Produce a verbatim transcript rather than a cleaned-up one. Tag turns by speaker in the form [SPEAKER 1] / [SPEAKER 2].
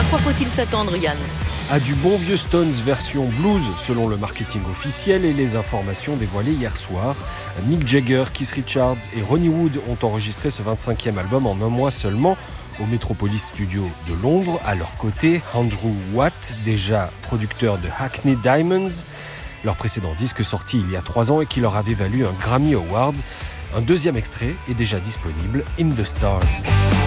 [SPEAKER 1] quoi faut-il s'attendre, Yann ?
[SPEAKER 2] À du bon vieux Stones version blues selon le marketing officiel et les informations dévoilées hier soir. Mick Jagger, Keith Richards et Ronnie Wood ont enregistré ce vingt-cinquième album en un mois seulement au Metropolis Studio de Londres. À leur côté, Andrew Watt, déjà producteur de Hackney Diamonds, leur précédent disque sorti il y a trois ans et qui leur avait valu un Grammy Award. Un deuxième extrait est déjà disponible, In the Stars.